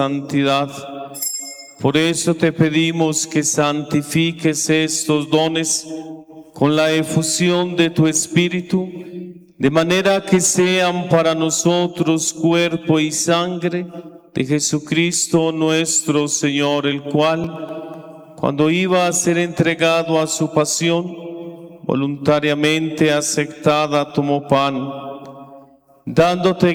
santidad. Por eso te pedimos que santifiques estos dones con la efusión de tu Espíritu, de manera que sean para nosotros cuerpo y sangre de Jesucristo nuestro Señor, el cual, cuando iba a ser entregado a su pasión, voluntariamente aceptada tomó pan, dándote